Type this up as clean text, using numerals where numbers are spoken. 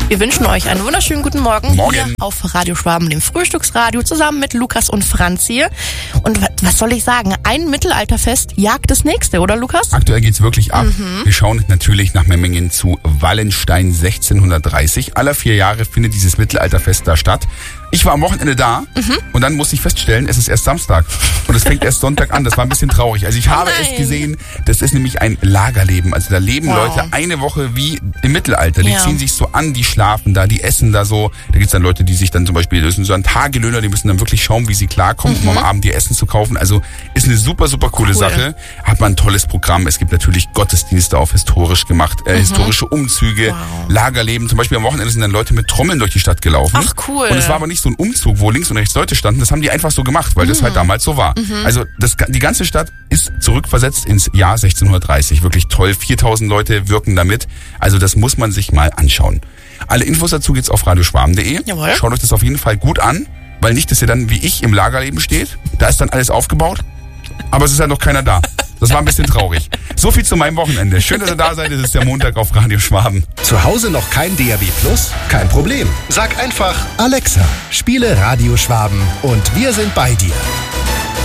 Wir wünschen euch einen wunderschönen guten Morgen. Morgen. Hier auf Radio Schwaben, dem Frühstücksradio, zusammen mit Lukas und Franz hier. Und was soll ich sagen? Ein Mittelalterfest jagt das nächste, oder Lukas? Aktuell geht's wirklich ab. Wir schauen natürlich nach Memmingen zu Wallenstein 1630. Alle 4 Jahre findet dieses Mittelalterfest da statt. Ich war am Wochenende da und dann musste ich feststellen, es ist erst Samstag und es fängt erst Sonntag an. Das war ein bisschen traurig. Also ich habe es gesehen, das ist nämlich ein Lagerleben. Also da leben Leute eine Woche wie im Mittelalter. Die ziehen sich so an, die schlafen da, die essen da so. Da gibt's dann Leute, die sich dann zum Beispiel, das sind so ein Tagelöhner, die müssen dann wirklich schauen, wie sie klarkommen, um am Abend ihr Essen zu kaufen. Also ist eine super, super coole Sache. Hat man ein tolles Programm. Es gibt natürlich Gottesdienste auf historisch gemacht, historische Umzüge, Lagerleben. Zum Beispiel am Wochenende sind dann Leute mit Trommeln durch die Stadt gelaufen. Ach cool. Und es war aber nicht so ein Umzug, wo links und rechts Leute standen. Das haben die einfach so gemacht, weil das halt damals so war. Also die ganze Stadt ist zurückversetzt ins Jahr 1630. Wirklich toll. 4000 Leute wirken damit. Also das muss man sich mal anschauen. Alle Infos dazu geht's auf radioschwaben.de. Jawohl. Schaut euch das auf jeden Fall gut an, weil nicht, dass ihr dann wie ich im Lagerleben steht. Da ist dann alles aufgebaut, aber es ist halt noch keiner da. Das war ein bisschen traurig. So viel zu meinem Wochenende. Schön, dass ihr da seid. Es ist der Montag auf Radio Schwaben. Zu Hause noch kein DAB+? Kein Problem. Sag einfach, Alexa, spiele Radio Schwaben und wir sind bei dir.